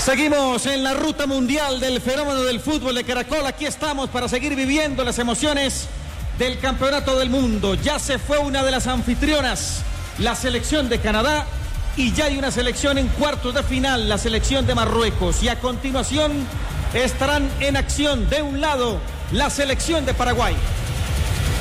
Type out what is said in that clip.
Seguimos en la ruta mundial del fenómeno del fútbol de Caracol. Aquí estamos para seguir viviendo las emociones del campeonato del mundo. Ya se fue una de las anfitrionas, la selección de Canadá, y ya hay una selección en cuartos de final, la selección de Marruecos. Y a continuación estarán en acción de un lado la selección de Paraguay.